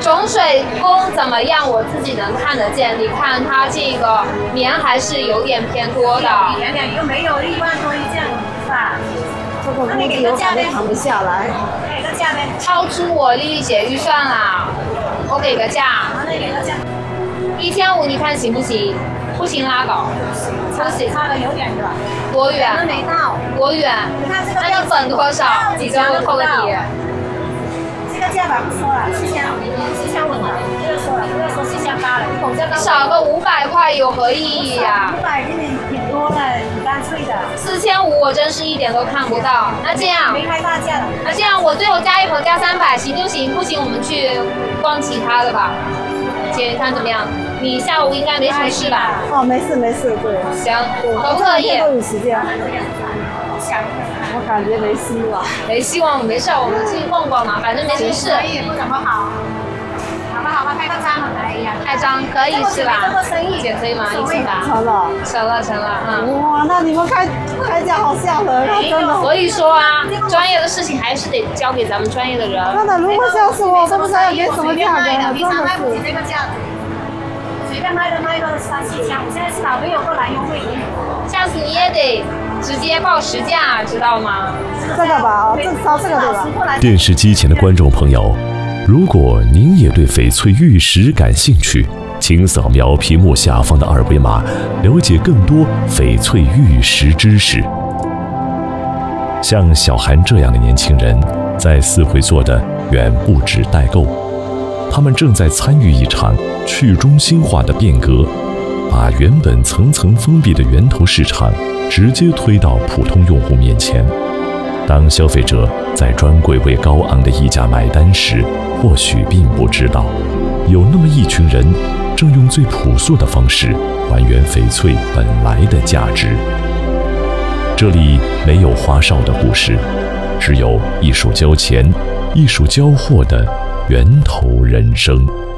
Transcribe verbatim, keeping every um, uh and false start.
种水工怎么样？我自己能看得见。你看它这个棉还是有点偏多的。 两两又没有一万多一件，是吧？ 这个估计我肯定扛不下来。 给个价呗。 超出我丽丽姐预算啦，我给个价。 那给个价。 一千五，你看行不行？不行拉倒。 不行，差的有点是吧？ 多远？ 可能没到。 多远？ 你看这个。 那你本多少？你跟我扣个底。 这个价吧不说了，四千四千五了，不要说了，不要说四千八了，你口价少个五百块有何意义呀？ 五百有点挺多的，很干脆的。 四千五我真是一点都看不到。那这样， 没开大价了。 那这样我最后加一盒加三百，行就行，不行我们去逛其他的吧。姐，你看怎么样？你下午应该没什么事吧？ 哦，没事没事，对。 行，可不可以？ 都有时间。我感觉没希望。 没希望，没事，我们继续逛逛嘛，反正没什么事。 生意也不怎么好，好吧好吧，开个张来呀。 开张可以是吧？姐可以吗？一起吧。 成了。 成了成了，嗯。 哇，那你们开开价好吓人啊，真的。 所以说啊，专业的事情还是得交给咱们专业的人。 真的，如果像是我，都不知道要给什么价格，真的是。 这个价格。随便卖的卖个三四千，我现在是老朋友过来优惠。 下次你也得直接报实价，知道吗？ 这个吧，这招这个对吧？ 电视机前的观众朋友，如果您也对翡翠玉石感兴趣，请扫描屏幕下方的二维码，了解更多翡翠玉石知识。像小韩这样的年轻人，在四会做的远不止代购，他们正在参与一场去中心化的变革，把原本层层封闭的源头市场直接推到普通用户面前。当消费者在专柜为高昂的溢价买单时，或许并不知道，有那么一群人正用最朴素的方式还原翡翠本来的价值。这里没有花哨的故事，只有艺术交钱、艺术交货的源头人生。